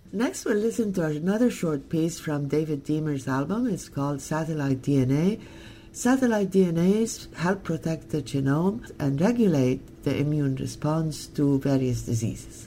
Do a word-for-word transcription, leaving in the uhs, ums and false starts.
Next, we'll listen to another short piece from David Deemer's album. It's called Satellite D N A. Satellite D N As help protect the genome and regulate the immune response to various diseases.